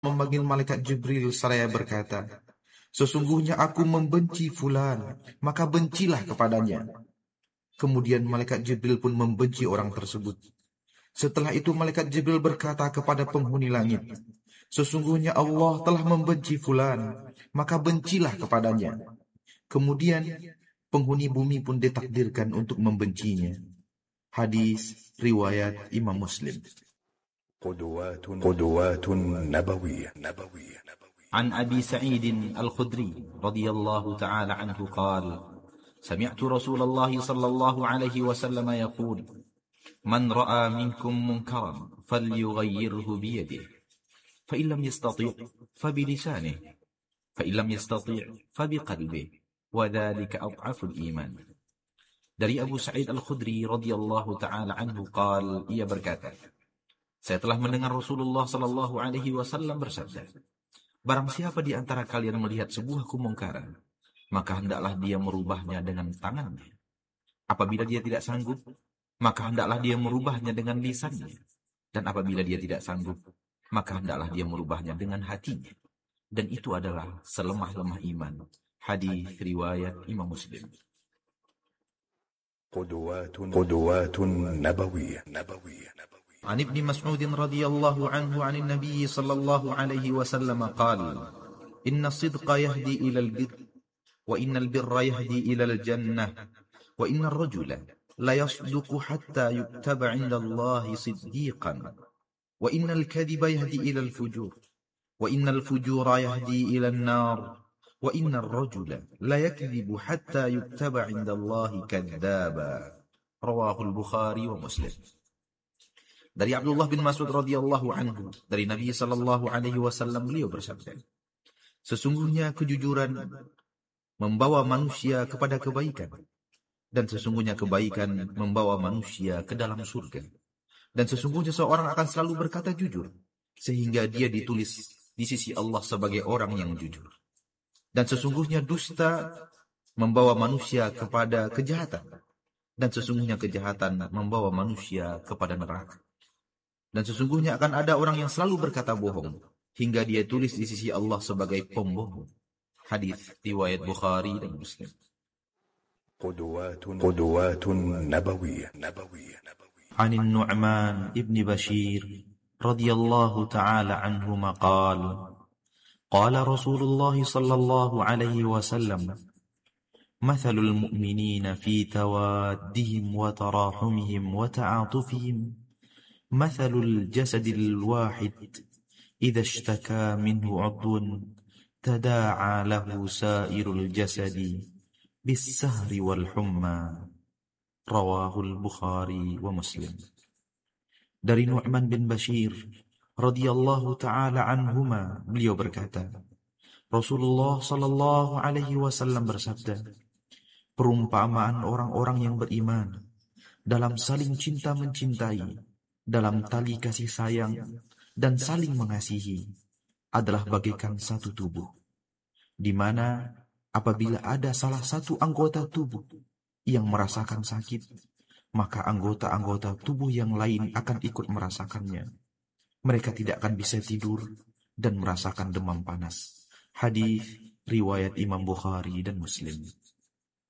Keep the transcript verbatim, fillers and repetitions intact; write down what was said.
memanggil malaikat Jibril seraya berkata, "Sesungguhnya aku membenci fulan, maka bencilah kepadanya." Kemudian malaikat Jibril pun membenci orang tersebut. Setelah itu malaikat Jibril berkata kepada penghuni langit, "Sesungguhnya Allah telah membenci fulan, maka bencilah kepadanya." Kemudian penghuni bumi pun ditakdirkan untuk membencinya. Hadis riwayat Imam Muslim. قدوات قدوات نبوية نبوية عن أبي سعيد الخدري رضي الله تعالى عنه قال: سمعت رسول الله صلى الله عليه وسلم يقول: من رأى منكم منكرا فليغيره بيده، فإن لم يستطيع فبلسانه، فإن لم يستطيع فبقلبه، وذلك أضعف الإيمان. Dari Abu Sa'id Al-Khudri radhiyallahu taala anhu qal, ia berkata, saya telah mendengar Rasulullah sallallahu alaihi wasallam bersabda, barang siapa di antara kalian melihat sebuah kemungkaran, maka hendaklah dia merubahnya dengan tangannya. Apabila dia tidak sanggup, maka hendaklah dia merubahnya dengan lisannya. Dan apabila dia tidak sanggup, maka hendaklah dia merubahnya dengan hatinya. Dan itu adalah selemah-lemah iman. Hadis riwayat Imam Muslim. قدوات قدوات نبوية نبوية عن ابن مسعود رضي الله عنه عن النبي صلى الله عليه وسلم قال: إن الصدق يهدي إلى البر، وإن البر يهدي إلى الجنة، وإن الرجل لا يصدق حتى يكتب عند الله صديقا، وإن الكذب يهدي إلى الفجور، وإن الفجور يهدي إلى النار، وإن الرجل لا يكذب حتى يكتب عند الله كذابا. رواه البخاري ومسلم. Dari Abdullah bin Mas'ud radhiyallahu anhu, dari Nabi sallallahu alaihi wasallam, beliau bersabda, sesungguhnya kejujuran membawa manusia kepada kebaikan, dan sesungguhnya kebaikan membawa manusia ke dalam surga, dan sesungguhnya seorang akan selalu berkata jujur sehingga dia ditulis di sisi Allah sebagai orang yang jujur, dan sesungguhnya dusta membawa manusia kepada kejahatan, dan sesungguhnya kejahatan membawa manusia kepada neraka. Dan sesungguhnya akan ada orang yang selalu berkata bohong hingga dia tulis di sisi Allah sebagai pembohong. Hadis riwayat Bukhari dan Muslim. قدوات قدوات نبوية نبوية عن النعمان ابن بشير رضي الله تعالى عنهما قال: قال رسول الله صلى الله عليه وسلم: مثل المؤمنين في توادهم وتراحمهم وتعاطفهم مثل الجسد الواحد إذا اشتكى منه عضو تداعى له سائر الجسد بالسهر والحمى. رواه البخاري ومسلم. Dari Nu'man bin Bashir radhiyallahu taala anhuma, beliau berkata, Rasulullah sallallahu alaihi wasallam bersabda, perumpamaan orang-orang yang beriman dalam saling cinta mencintai, dalam tali kasih sayang dan saling mengasihi adalah bagaikan satu tubuh, di mana apabila ada salah satu anggota tubuh yang merasakan sakit, maka anggota-anggota tubuh yang lain akan ikut merasakannya. Mereka tidak akan bisa tidur dan merasakan demam panas. Hadis riwayat Imam Bukhari dan Muslim.